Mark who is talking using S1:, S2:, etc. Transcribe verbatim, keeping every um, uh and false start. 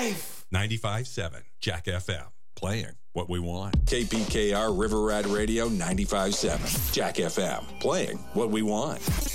S1: life.
S2: ninety-five seven Jack F M. Playing what we want.
S3: K P K R River Rat Radio ninety-five seven. Jack F M. Playing what we want.